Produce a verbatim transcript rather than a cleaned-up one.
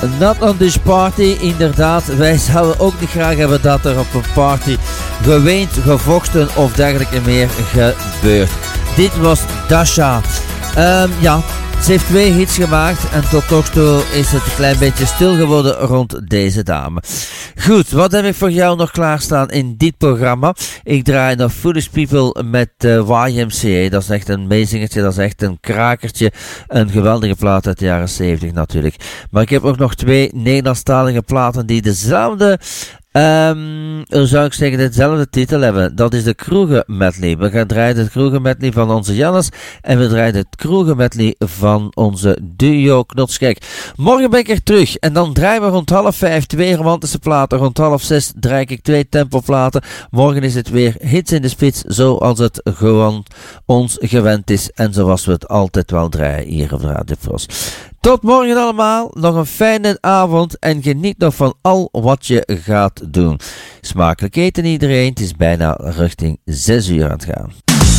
Not on this party, inderdaad. Wij zouden ook niet graag hebben dat er op een party geweend, gevochten of dergelijke meer gebeurt. Dit was Dasha. Um, ja, ze heeft twee hits gemaakt en tot nog toe is het een klein beetje stil geworden rond deze dame. Goed, wat heb ik voor jou nog klaarstaan in dit programma? Ik draai nog Foolish People met uh, Y M C A. Dat is echt een meezingertje, dat is echt een krakertje. Een geweldige plaat uit de jaren zeventig natuurlijk. Maar ik heb ook nog twee Nederlandstalige platen die dezelfde... Um, hoe zou ik zeggen, dezelfde titel hebben. Dat is de Kroegen medley. We gaan draaien de Kroegen medley van onze Jannes en we draaien het Kroegen medley van onze duo Knotskek. Morgen ben ik er terug en dan draaien we rond half vijf twee romantische platen. Rond half zes draai ik twee tempoplaten. Morgen is het weer hits in de spits, zoals het gewoon ons gewend is en zoals we het altijd wel draaien hier op Radio Frost. Tot morgen allemaal, nog een fijne avond en geniet nog van al wat je gaat doen. Smakelijk eten iedereen, het is bijna richting zes uur aan het gaan.